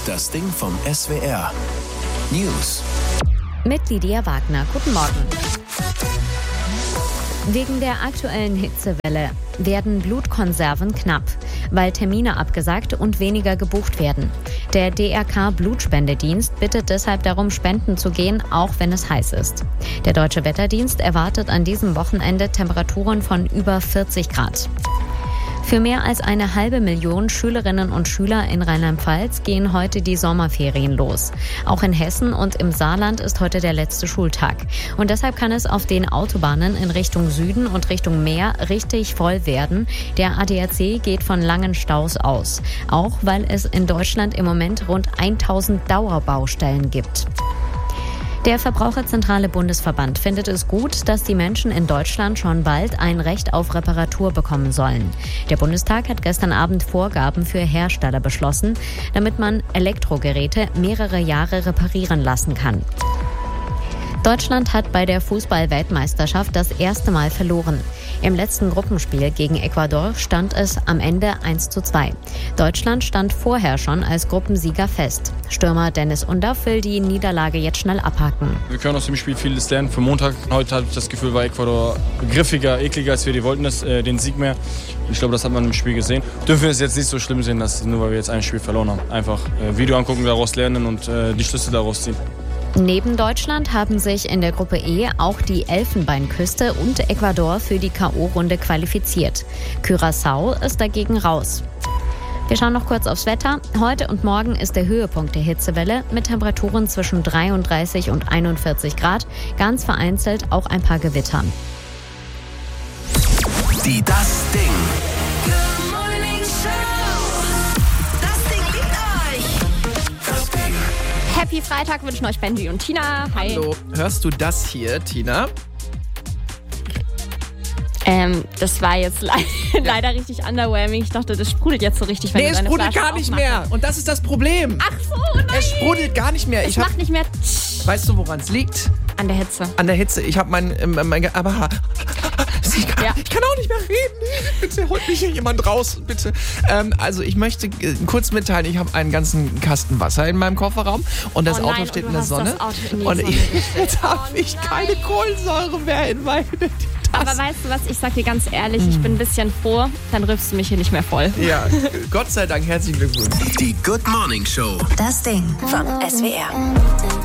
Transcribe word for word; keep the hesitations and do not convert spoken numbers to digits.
Das Ding vom S W R. News. Mit Lydia Wagner. Guten Morgen. Wegen der aktuellen Hitzewelle werden Blutkonserven knapp, weil Termine abgesagt und weniger gebucht werden. Der D R K-Blutspendedienst bittet deshalb darum, spenden zu gehen, auch wenn es heiß ist. Der Deutsche Wetterdienst erwartet an diesem Wochenende Temperaturen von über vierzig Grad. Für mehr als eine halbe Million Schülerinnen und Schüler in Rheinland-Pfalz gehen heute die Sommerferien los. Auch in Hessen und im Saarland ist heute der letzte Schultag. Und deshalb kann es auf den Autobahnen in Richtung Süden und Richtung Meer richtig voll werden. Der A D A C geht von langen Staus aus. Auch weil es in Deutschland im Moment rund tausend Dauerbaustellen gibt. Der Verbraucherzentrale Bundesverband findet es gut, dass die Menschen in Deutschland schon bald ein Recht auf Reparatur bekommen sollen. Der Bundestag hat gestern Abend Vorgaben für Hersteller beschlossen, damit man Elektrogeräte mehrere Jahre reparieren lassen kann. Deutschland hat bei der Fußball-Weltmeisterschaft das erste Mal verloren. Im letzten Gruppenspiel gegen Ecuador stand es am Ende eins zu zwei. Deutschland stand vorher schon als Gruppensieger fest. Stürmer Dennis Undaff will die Niederlage jetzt schnell abhaken. Wir können aus dem Spiel vieles lernen für Montag. Heute habe ich das Gefühl, war Ecuador griffiger, ekliger als wir. Die wollten das, äh, den Sieg mehr. Ich glaube, das hat man im Spiel gesehen. Dürfen wir es jetzt nicht so schlimm sehen, dass nur weil wir jetzt ein Spiel verloren haben. Einfach äh, Video angucken, daraus lernen und äh, die Schlüsse daraus ziehen. Neben Deutschland haben sich in der Gruppe E auch die Elfenbeinküste und Ecuador für die K O-Runde qualifiziert. Curaçao ist dagegen raus. Wir schauen noch kurz aufs Wetter. Heute und morgen ist der Höhepunkt der Hitzewelle mit Temperaturen zwischen dreiunddreißig und einundvierzig Grad. Ganz vereinzelt auch ein paar Gewitter. Die Das Ding. Happy Freitag wünschen euch Benji und Tina. Hi. Hallo, hörst du das hier, Tina? Ähm, das war jetzt le- leider richtig underwhelming. Ich dachte, das sprudelt jetzt so richtig, wenn Nee, du es deine sprudelt Flasche gar nicht aufmachst. mehr. Und das ist das Problem. Ach so, nein. Es sprudelt gar nicht mehr. Es Ich hab, macht nicht mehr weißt du, woran es liegt? an der Hitze. An der Hitze. Ich habe mein, ähm, mein, aber ich kann, Ja. ich kann auch nicht mehr reden. Bitte holt mich hier jemand raus, bitte. Ähm, also ich möchte äh, kurz mitteilen, ich habe einen ganzen Kasten Wasser in meinem Kofferraum und das Oh nein, Auto und steht du in der hast Sonne. das Auto in die und Sonne ich, gestellt. jetzt habe Oh ich nein. keine Kohlensäure mehr in meine Tasse. Aber weißt du was, ich sag dir ganz ehrlich, ich bin ein bisschen froh, dann rüffst du mich hier nicht mehr voll. Ja, Gott sei Dank, herzlichen Glückwunsch. Die Good Morning Show. Das Ding vom S W R.